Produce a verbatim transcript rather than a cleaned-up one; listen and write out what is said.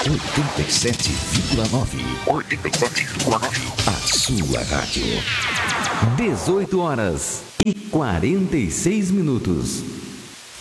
oitenta e sete vírgula nove. oitenta e sete vírgula nove. A sua rádio. dezoito horas e quarenta e seis minutos.